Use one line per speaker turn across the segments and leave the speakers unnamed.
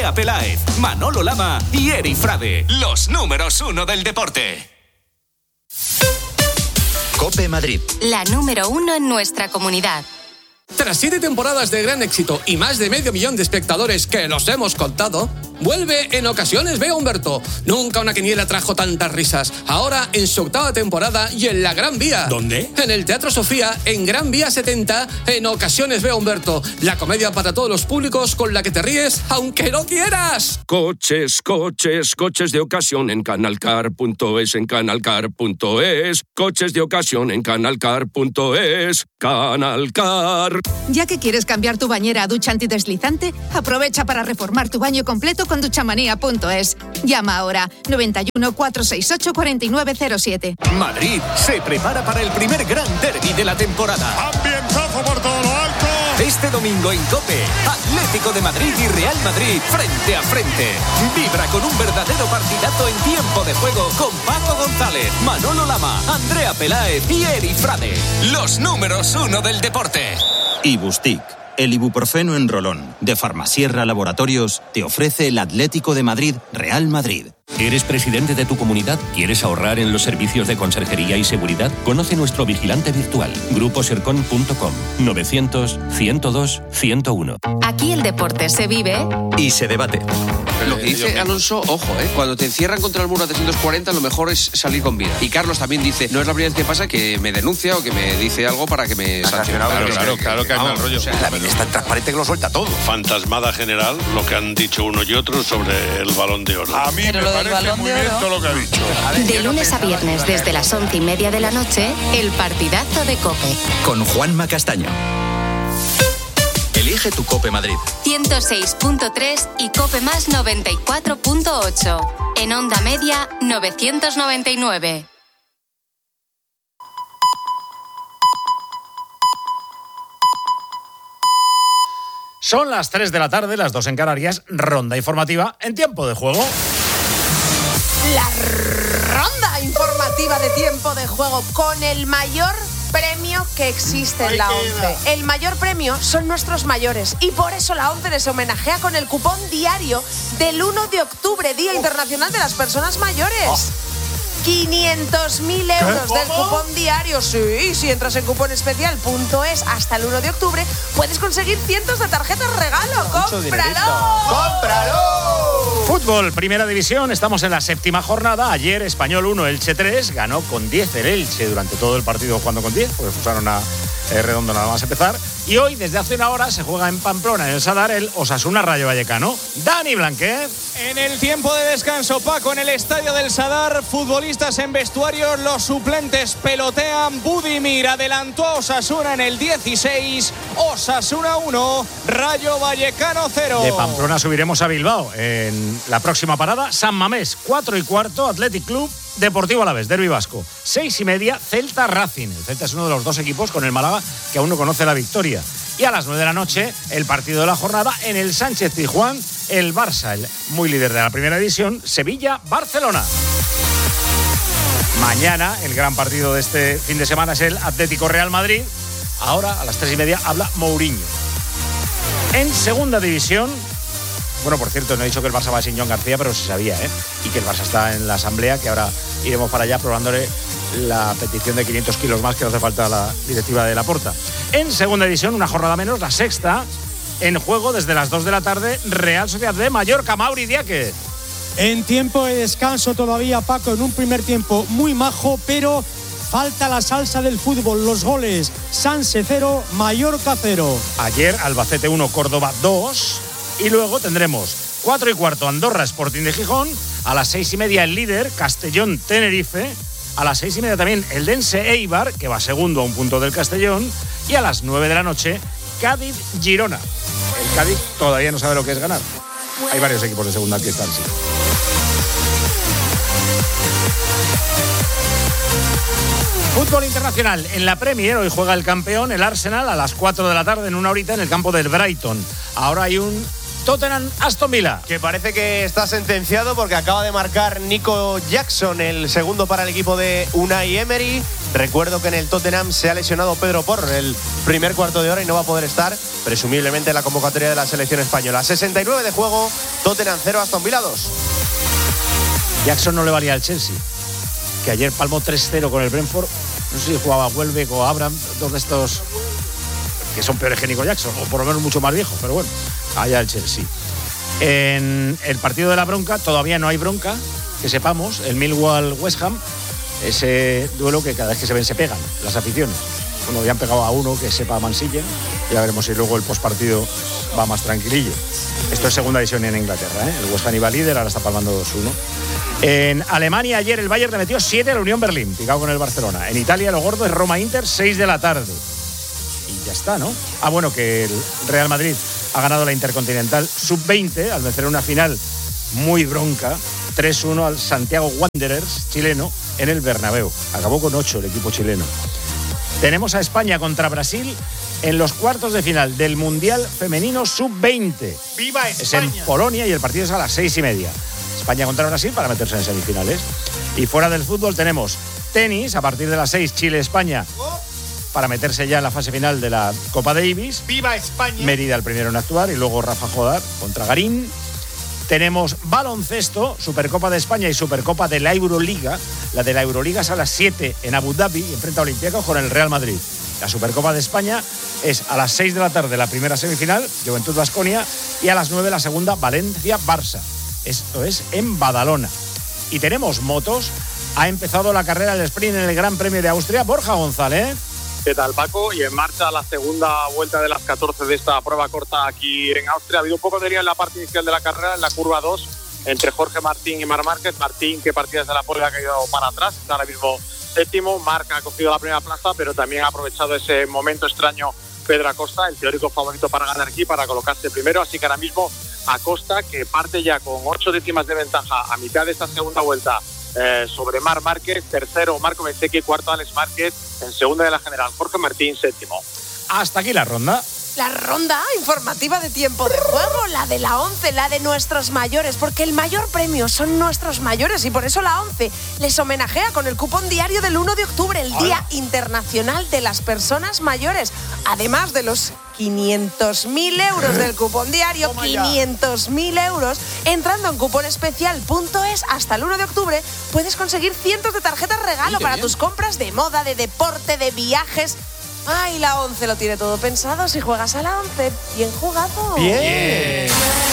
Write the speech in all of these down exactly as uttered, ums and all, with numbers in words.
Andrea Peláez, Manolo Lama y Eri Frade. Los números uno del deporte.
COPE Madrid.
La número uno en nuestra comunidad.
Tras siete temporadas de gran éxito y más de medio millón de espectadores que nos hemos contado, vuelve En Ocasiones Ve a Humberto. Nunca una quiniela trajo tantas risas. Ahora en su octava temporada y en la Gran Vía.
¿Dónde?
En el Teatro Sofía, en Gran Vía setenta, En Ocasiones Ve a Humberto. La comedia para todos los públicos con la que te ríes aunque no quieras.
Coches, coches, coches de ocasión en canalcar punto es, en canalcar punto es. Coches de ocasión en canalcar punto es. Canalcar.
Ya que quieres cambiar tu bañera a ducha antideslizante, aprovecha para reformar tu baño completo con duchamanía punto es. Llama ahora noventa y uno, cuatrocientos sesenta y ocho, cuarenta y nueve cero siete.
Madrid se prepara para el primer gran derbi de la temporada.
Ambientazo por todo lo alto.
Este domingo en COPE, Atlético de Madrid y Real Madrid frente a frente. Vibra con un verdadero partidazo en tiempo de juego con Paco González, Manolo Lama, Andrea Peláez y Eri Frade. Los números uno del deporte.
Ibustic, el ibuprofeno en rolón de Farmasierra Laboratorios, te ofrece el Atlético de Madrid Real Madrid.
¿Eres presidente de tu comunidad? ¿Quieres ahorrar en los servicios de conserjería y seguridad? Conoce nuestro vigilante virtual, grupo sercon punto com, novecientos, ciento dos, ciento uno.
Aquí el deporte se vive
y se debate.
Lo que dice Alonso, ojo, ¿eh? Cuando te encierran contra el muro a trescientos cuarenta, lo mejor es salir con vida. Y Carlos también dice, no es la primera vez que pasa que me denuncia o que me dice algo para que me sancione.
Claro, claro, claro que hay mal rollo.
O sea,
la vida es tan transparente que lo suelta todo. Fantasmada general, lo que han dicho uno y otro sobre el Balón de Oro. A mí
Pero
me parece muy bien todo lo que ha dicho.
de lunes a viernes desde las once y media de la noche, el partidazo de COPE.
Con Juanma Castaño. Elige tu COPE Madrid.
ciento seis punto tres y COPE más noventa y cuatro punto ocho. En onda media, novecientos noventa y nueve.
Son las tres de la tarde, las dos en Canarias, ronda informativa en tiempo de juego.
La ronda informativa de tiempo de juego con el mayor premio que existe en la ONCE. El mayor premio son nuestros mayores y por eso la ONCE les homenajea con el cupón diario del uno de octubre, Día Internacional de las Personas Mayores. Oh. quinientos mil euros del cupón diario. Sí, si entras en cuponespecial punto es hasta el uno de octubre, puedes conseguir cientos de tarjetas regalo. ¡Cómpralo!
¡Cómpralo! Fútbol, Primera División, estamos en la séptima jornada. Ayer Español uno, Elche tres, ganó con diez el Elche durante todo el partido jugando con diez, porque usaron a eh, Redondo nada más empezar. Y hoy, desde hace una hora, se juega en Pamplona, en el Sadar, el Osasuna Rayo Vallecano. Dani Blanquez.
En el tiempo de descanso, Paco, en el estadio del Sadar, futbolistas en vestuario, los suplentes pelotean. Budimir adelantó a Osasuna en el dieciséis, Osasuna uno, Rayo Vallecano cero.
De Pamplona subiremos a Bilbao. En la próxima parada, San Mamés, cuatro y cuarto, Athletic Club, Deportivo Alavés, derbi vasco. Seis y media, Celta Racing. El Celta es uno de los dos equipos con el Málaga que aún no conoce la victoria. Y a las nueve de la noche, el partido de la jornada en el Sánchez Pizjuán, el Barça, el muy líder de la primera división, Sevilla-Barcelona. Mañana, el gran partido de este fin de semana es el Atlético Real Madrid. Ahora, a las tres y media, habla Mourinho. En segunda división, bueno, por cierto, no he dicho que el Barça va sin John García, pero se sabía, ¿eh? Y que el Barça está en la asamblea, que ahora iremos para allá probándole la petición de quinientos kilos más que hace falta a la directiva de Laporta. En segunda división, una jornada menos, la sexta, en juego desde las dos de la tarde, Real Sociedad de Mallorca, Mauri Diáquez.
En tiempo de descanso todavía, Paco, en un primer tiempo muy majo, pero falta la salsa del fútbol, los goles. Sanse cero, Mallorca cero.
Ayer Albacete uno, Córdoba dos. Y luego tendremos cuatro y cuarto Andorra Sporting de Gijón. A las seis y media el líder, Castellón Tenerife. A las seis y media también el Dense Eibar, que va segundo a un punto del Castellón. Y a las nueve de la noche, Cádiz Girona. El Cádiz todavía no sabe lo que es ganar. Hay varios equipos de segunda que están así. Fútbol internacional. En la Premier hoy juega el campeón, el Arsenal, a las cuatro de la tarde en una horita en el campo del Brighton. Ahora hay un Tottenham-Aston Villa,
que parece que está sentenciado porque acaba de marcar Nico Jackson, el segundo para el equipo de Unai Emery.
Recuerdo que en el Tottenham se ha lesionado Pedro Porro en el primer cuarto de hora y no va a poder estar, presumiblemente, en la convocatoria de la selección española. sesenta y nueve de juego, Tottenham cero, Aston Villa dos.
Jackson no le valía al Chelsea, que ayer palmó tres cero con el Brentford. No sé si jugaba Welbeck o Abraham, dos de estos que son peores que Nico Jackson, o por lo menos mucho más viejos, pero bueno, allá el Chelsea. En el partido de la bronca, todavía no hay bronca, que sepamos, el Millwall-West Ham, ese duelo que cada vez que se ven se pegan las aficiones. Bueno, ya han pegado a uno que sepa Mansilla, ya veremos si luego el postpartido va más tranquilillo. Esto es segunda división en Inglaterra, ¿eh? El West Ham iba líder, ahora está palmando dos uno. En Alemania ayer el Bayern le metió siete a la Unión Berlín, picado con el Barcelona. En Italia lo gordo es Roma-Inter, seis de la tarde. Y ya está, ¿no? Ah, bueno, que el Real Madrid ha ganado la Intercontinental sub veinte al vencer una final muy bronca, tres uno al Santiago Wanderers chileno en el Bernabéu. Acabó con ocho el equipo chileno. Tenemos a España contra Brasil en los cuartos de final del Mundial Femenino sub veinte.
¡Viva España!
Es en Polonia y el partido es a las seis y media. España contra Brasil para meterse en semifinales. Y fuera del fútbol tenemos tenis a partir de las seis, Chile-España, para meterse ya en la fase final de la Copa Davis.
¡Viva España!
Mérida el primero en actuar y luego Rafa Jodar contra Garín. Tenemos baloncesto, Supercopa de España y Supercopa de la Euroliga. La de la Euroliga es a las siete en Abu Dhabi, enfrenta a Olympiacos con el Real Madrid. La Supercopa de España es a las seis de la tarde la primera semifinal, Juventud Baskonia, y a las nueve la segunda, Valencia-Barça. Esto es en Badalona. Y tenemos motos. Ha empezado la carrera del sprint en el Gran Premio de Austria. Borja González.
¿Qué tal, Paco? Y en marcha la segunda vuelta de las catorce de esta prueba corta aquí en Austria. Ha habido un poco de lío en la parte inicial de la carrera, en la curva dos, entre Jorge Martín y Marc Márquez. Martín, que partía desde la pole, ha caído para atrás, está ahora mismo séptimo. Marc ha cogido la primera plaza, pero también ha aprovechado ese momento extraño Pedro Acosta, el teórico favorito para ganar aquí, para colocarse primero. Así que ahora mismo Acosta, que parte ya con ocho décimas de ventaja a mitad de esta segunda vuelta eh, sobre Marc Márquez, tercero Marco Bezzecchi, cuarto Alex Márquez, en segunda de la general Jorge Martín, séptimo.
Hasta aquí la ronda.
La ronda informativa de tiempo de juego, la de la ONCE, la de nuestros mayores, porque el mayor premio son nuestros mayores y por eso la ONCE les homenajea con el cupón diario del uno de octubre, el Día Internacional de las Personas Mayores. Además de los quinientos mil euros del cupón diario, quinientos mil euros, entrando en cuponespecial punto es hasta el uno de octubre, puedes conseguir cientos de tarjetas regalo para bien. Tus compras de moda, de deporte, de viajes. Ay, la ONCE lo tiene todo pensado. Si juegas a la ONCE, bien jugado.
Bien.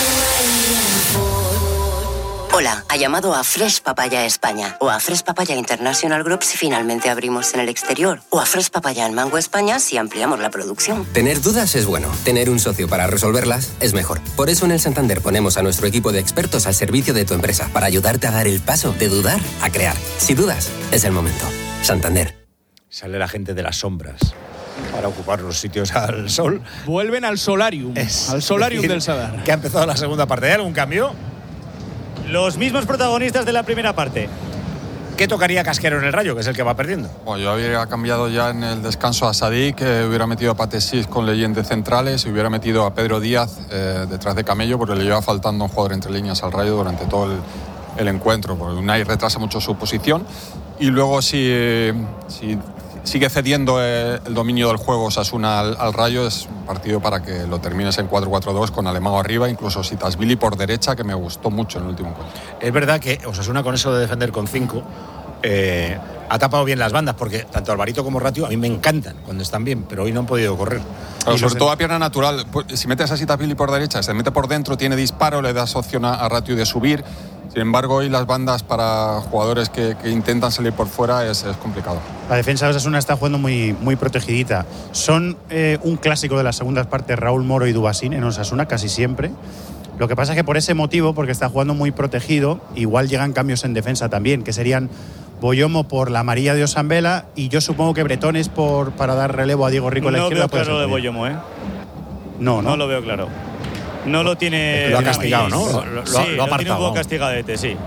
Hola, ha llamado a Fresh Papaya España o a Fresh Papaya International Group si finalmente abrimos en el exterior o a Fresh Papaya en Mango España si ampliamos la producción.
Tener dudas es bueno, tener un socio para resolverlas es mejor. Por eso en el Santander ponemos a nuestro equipo de expertos al servicio de tu empresa para ayudarte a dar el paso de dudar a crear. Si dudas, es el momento. Santander.
Sale la gente de las sombras para ocupar los sitios al sol.
Vuelven al solarium, es al solarium decir, del Sadar.
Que ha empezado la segunda parte. ¿Hay algún cambio?
Los mismos protagonistas de la primera parte.
¿Qué tocaría Casquero en el Rayo, que es el que va perdiendo?
Bueno, yo habría cambiado ya en el descanso a Sadik, que hubiera metido a Patesís con Leyentes centrales y hubiera metido a Pedro Díaz eh, detrás de Camello, porque le lleva faltando un jugador entre líneas al Rayo durante todo el, el encuentro, porque Unai retrasa mucho su posición. Y luego si... si sigue cediendo el dominio del juego Osasuna al, al Rayo, es un partido para que lo termines en cuatro cuatro dos con Alemão arriba, incluso Sitasvili por derecha, que me gustó mucho en el último encuentro.
Es verdad que Osasuna con eso de defender con cinco eh, ha tapado bien las bandas, porque tanto Alvarito como Ratio a mí me encantan cuando están bien, pero hoy no han podido correr.
Claro, sobre todo a pierna natural. Si metes a Sitasvili por derecha, se mete por dentro, tiene disparo, le das opción a, a Ratio de subir. Sin embargo, hoy las bandas para jugadores que, que intentan salir por fuera es, es complicado.
La defensa de Osasuna está jugando muy, muy protegidita. Son eh, un clásico de las segundas partes Raúl Moro y Dubasín en Osasuna casi siempre. Lo que pasa es que por ese motivo, porque está jugando muy protegido, igual llegan cambios en defensa también, que serían Boyomo por la amarilla de Osambela y yo supongo que Bretones por, para dar relevo a Diego Rico en la izquierda.
No veo claro lo de Boyomo, ¿eh?
No, no.
No lo veo claro. No lo tiene...
Lo ha castigado, ¿no? Lo, lo,
sí,
lo ha
lo
apartado.
Tiene un poco castigadete, sí.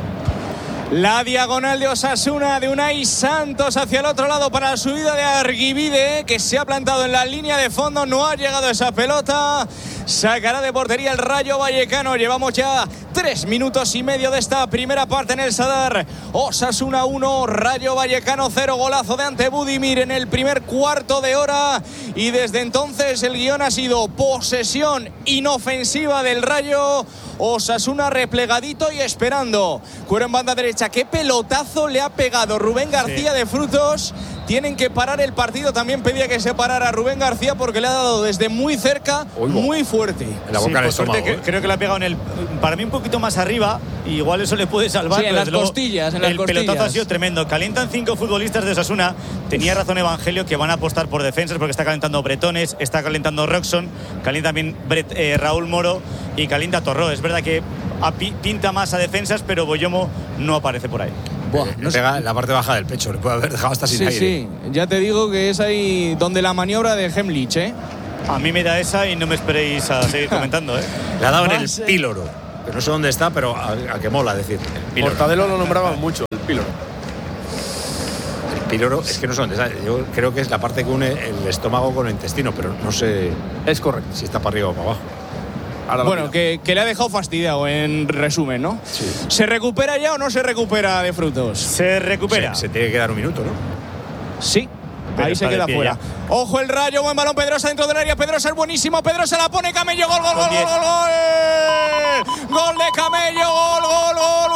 La diagonal de Osasuna de Unai Santos hacia el otro lado para la subida de Arguibide, que se ha plantado en la línea de fondo, no ha llegado esa pelota. Sacará de portería el Rayo Vallecano. Llevamos ya Tres minutos y medio de esta primera parte en el Sadar. Osasuna uno, Rayo Vallecano cero. Golazo de Ante Budimir en el primer cuarto de hora. Y desde entonces el guión ha sido posesión inofensiva del Rayo. Osasuna replegadito y esperando. Cuero en banda derecha. Qué pelotazo le ha pegado Rubén García sí. de Frutos. Tienen que parar el partido. También pedía que se parara Rubén García porque le ha dado desde muy cerca, Oigo. muy fuerte.
En la boca sí, del estómago,
suerte,
¿eh?
Creo que le ha pegado en el, para mí un poquito más arriba. Igual eso le puede salvar.
Sí, en las costillas. En
el
las costillas.
pelotazo ha sido tremendo. Calientan cinco futbolistas de Osasuna. Tenía razón Evangelio que van a apostar por defensas porque está calentando Bretones, está calentando Roxon, calienta también Bret, eh, Raúl Moro y calienta Torró. Es verdad que pinta más a defensas, pero Boyomo no aparece por ahí.
Buah, no pega en la parte baja del pecho, le puede haber dejado hasta sin
sí,
aire.
Sí, ya te digo que es ahí donde la maniobra de Hemlich, ¿eh?
A mí me da esa y no me esperéis a seguir comentando, ¿eh?
Le ha dado en el píloro, pero no sé dónde está, pero a, a que mola decir.
Mortadelo lo nombraba mucho, el píloro.
El píloro es que no sé dónde está. Yo creo que es la parte que une el estómago con el intestino, pero no sé.
Es correcto.
Si está para arriba o para abajo.
Bueno, que, que le ha dejado fastidiado, en resumen, ¿no?
Sí.
¿Se recupera ya o no se recupera de Frutos?
Se recupera.
Se, se tiene que dar un minuto, ¿no?
Sí. Pero ahí se queda fuera. Ya. Ojo el Rayo, buen balón Pedrosa dentro del área. Pedrosa es buenísimo. Pedrosa la pone Camello. Gol, gol, gol, gol, gol, gol. Gol de Camello. Gol, gol, gol,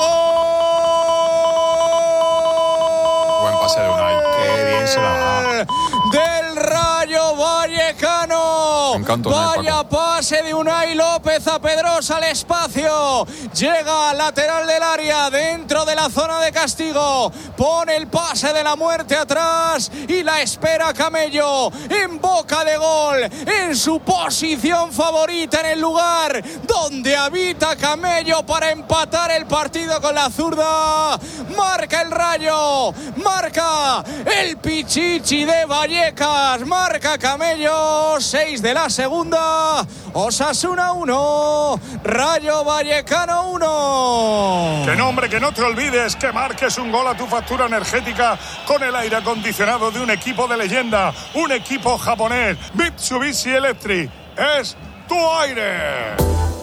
gol.
Buen pase de Unai.
Qué bien se la da.
Del Rayo Vallecano. Vaya pase de Unai López a Pedrosa al espacio. Llega al lateral del área, dentro de la zona de castigo. Pone el pase de la muerte atrás y la espera Camello en boca de gol, en su posición favorita, en el lugar donde habita Camello para empatar el partido con la zurda. Marca el Rayo, marca el Pichichi de Vallecas, marca Camello. Seis de la segunda. Osasuna uno, Rayo Vallecano uno.
Que no, hombre, que no te olvides que marques un gol a tu factura energética con el aire acondicionado de un equipo de leyenda, un equipo japonés. Mitsubishi Electric es tu aire.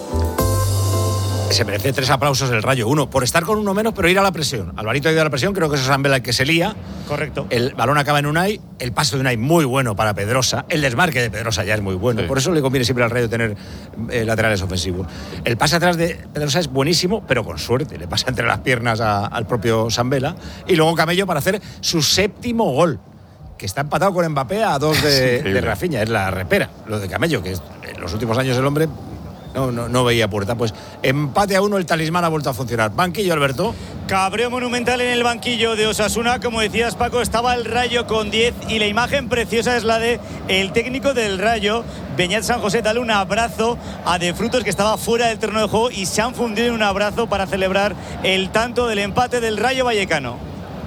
Se merece tres aplausos el Rayo. Uno, por estar con uno menos, pero ir a la presión. Alvarito ha ido a la presión, creo que es Zambela el que se lía.
Correcto.
El balón acaba en Unai, el paso de Unai muy bueno para Pedrosa, el desmarque de Pedrosa ya es muy bueno, sí. Por eso le conviene siempre al Rayo tener eh, laterales ofensivos. El pase atrás de Pedrosa es buenísimo, pero con suerte, le pasa entre las piernas a, al propio Zambela. Y luego Camello para hacer su séptimo gol, que está empatado con Mbappé a dos de, de Rafinha, es la repera. Lo de Camello, que es, en los últimos años el hombre No, no, no veía puerta. Pues empate a uno, el talismán ha vuelto a funcionar. Banquillo, Alberto.
Cabreo monumental en el banquillo de Osasuna. Como decías, Paco, estaba el Rayo con diez y la imagen preciosa es la de el técnico del Rayo, Beñat San José. Dale un abrazo a De Frutos, que estaba fuera del terreno de juego, y se han fundido en un abrazo para celebrar el tanto del empate del Rayo Vallecano.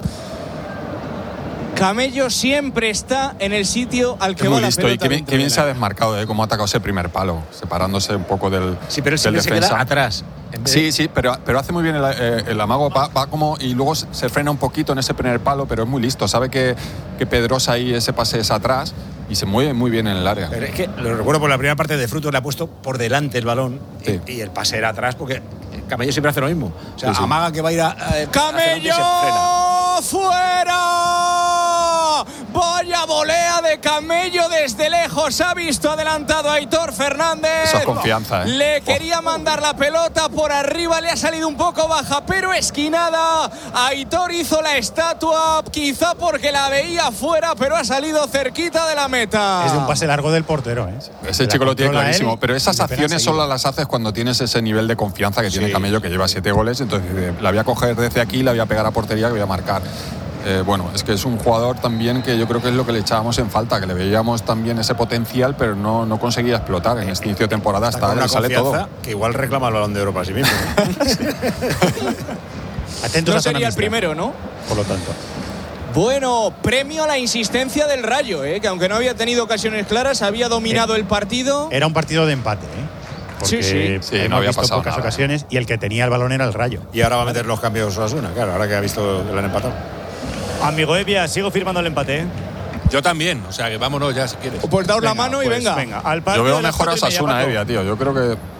Camello siempre está en el sitio al que va la pelota.
Y qué bien, qué bien se ha desmarcado, ¿eh? Cómo ha atacado ese primer palo, separándose un poco del
Sí, pero él
del
siempre
defensa.
se queda atrás.
Sí, sí, pero, pero hace muy bien el, eh, el amago, va, va como y luego se frena un poquito en ese primer palo, pero es muy listo. Sabe que, que Pedrosa ahí ese pase es atrás y se mueve muy bien en el área.
Pero es que lo recuerdo por la primera parte de Frutos, le ha puesto por delante el balón,
sí.
y, y el pase era atrás, porque Camello siempre hace lo mismo. O sea,
sí, sí.
amaga que va a ir a. Eh,
¡Camello! ¡Fuera! Vaya volea de Camello desde lejos. Ha visto adelantado a Aitor Fernández.
Eso es confianza, ¿eh?
Le quería mandar la pelota por arriba, le ha salido un poco baja, pero esquinada. Aitor hizo la estatua, quizá porque la veía fuera, pero ha salido cerquita de la meta.
Es de un pase largo del portero, ¿eh?
Ese chico lo tiene clarísimo, pero esas acciones solo las haces cuando tienes ese nivel de confianza que tiene sí. Camello, que lleva siete goles. Entonces eh, la voy a coger desde aquí, la voy a pegar a portería, que voy a marcar. Eh, bueno, es que es un jugador también que yo creo que es lo que le echábamos en falta, que le veíamos también ese potencial, pero no, no conseguía explotar en este inicio de temporada. Hasta ahora sale todo.
Que igual reclama el Balón de Oro para sí mismo.
Atentos, no sería el primero, ¿no?
Por lo tanto.
Bueno, premio a la insistencia del Rayo, ¿eh? Que aunque no había tenido ocasiones claras, había dominado eh, el partido.
Era un partido de empate, ¿eh? Porque
sí, sí,
sí no había
visto
pasado
pocas
nada.
ocasiones y el que tenía el balón era el Rayo.
Y ahora va a meter los cambios Osasuna, claro, ahora que ha visto que lo han empatado.
Amigo Evia, sigo firmando el empate, ¿eh?
Yo también, o sea que vámonos ya si quieres.
Pues daos la mano y
pues,
venga.
venga al
yo veo mejor a Osasuna, Evia, tío. Yo creo que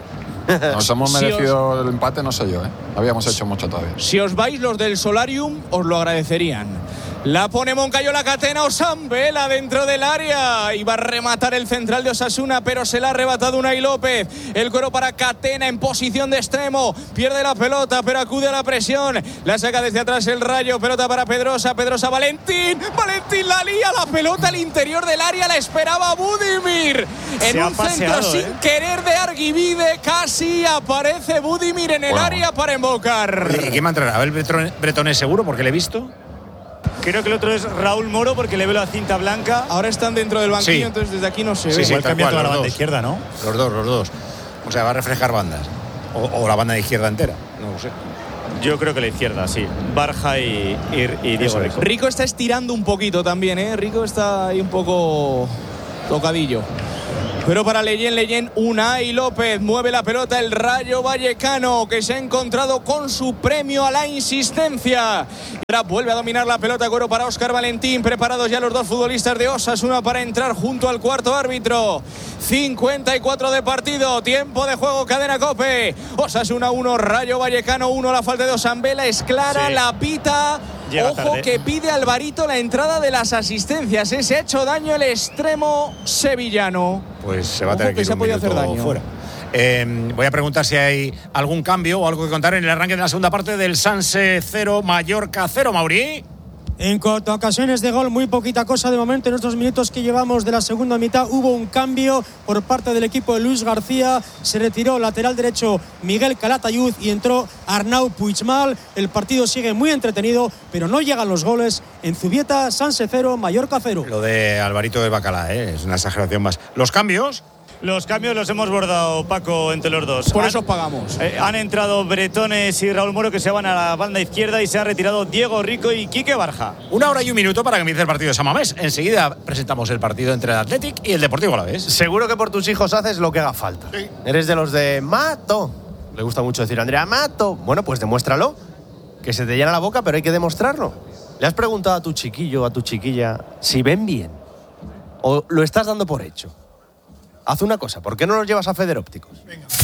Nos hemos
Si
merecido os... el empate, no sé yo, ¿eh? Habíamos hecho mucho todavía.
Si os vais, los del Solarium os lo agradecerían. La pone Moncayo, la catena, Osambela dentro del área. Iba a rematar el central de Osasuna, pero se la ha arrebatado Unai López. El cuero para Catena en posición de extremo. Pierde la pelota, pero acude a la presión. La saca desde atrás el Rayo. Pelota para Pedrosa. Pedrosa, Valentín. Valentín la lía. La pelota al interior del área. La esperaba Budimir. En
se
un centro
paseado,
sin
¿eh?
querer de Arguivide. Casi aparece Budimir en el
Bueno.
área para embocar.
¿Y quién va a entrar? ¿Abel Bretones seguro? Porque le he visto.
Creo que el otro es Raúl Moro porque le veo la cinta blanca.
Ahora están dentro del banquillo,
Sí.
entonces desde aquí no se
Sí,
ve.
sí,
Igual
tal
cambia
cual,
toda la
los
banda
dos.
izquierda, ¿no?
Los dos, los dos. O sea, va a reflejar bandas. O, o la banda de izquierda entera. No lo sé.
Yo creo que la izquierda, sí. Barja y, y, y Diego Rico.
Rico está estirando un poquito también, ¿eh? Rico está ahí un poco tocadillo. Pero para Leyen, Leyen, Unai López mueve la pelota, el Rayo Vallecano, que se ha encontrado con su premio a la insistencia. Y ahora vuelve a dominar la pelota, cuero para Óscar Valentín. Preparados ya los dos futbolistas de Osasuna para entrar junto al cuarto árbitro. cincuenta y cuatro de partido, tiempo de juego, cadena COPE. Osasuna uno, Rayo Vallecano uno. La falta de Osambela es clara,
Sí.
la pita.
Llega
Ojo
tarde.
que pide Alvarito la entrada de las asistencias. ¿eh? Se ha hecho daño el extremo sevillano.
Pues se va a
Ojo
tener
que
que ir
se ha
un
podido hacer
minuto
daño.
fuera. Eh, voy a preguntar si hay algún cambio o algo que contar en el arranque de la segunda parte del Sanse cero, Mallorca cero, Mauri.
En cuanto a ocasiones de gol, muy poquita cosa de momento. En estos minutos que llevamos de la segunda mitad hubo un cambio por parte del equipo de Luis García. Se retiró lateral derecho Miguel Calatayud y entró Arnau Puigmal. El partido sigue muy entretenido, pero no llegan los goles. En Zubieta, Sanse cero, Mallorca cero.
Lo de Alvarito de Bacalá, ¿eh? Es una exageración más. Los cambios.
Los cambios los hemos bordado, Paco, entre los dos.
Por
Han-
eso os pagamos.
eh, han entrado Bretones y Raúl Moro, que se van a la banda izquierda, y se ha retirado Diego Rico y Quique Barja.
Una hora y un minuto para que empiece el partido de San Mamés. Enseguida presentamos el partido entre el Athletic y el Deportivo Alavés.
Seguro que por tus hijos haces lo que haga falta. Eres de los de mato. Le gusta mucho decir Andrea, mato. Bueno, pues demuéstralo. Que se te llena la boca, pero hay que demostrarlo. ¿Le has preguntado a tu chiquillo o a tu chiquilla si ven bien? ¿O lo estás dando por hecho? Haz una cosa, ¿por qué no los llevas a Feder Ópticos?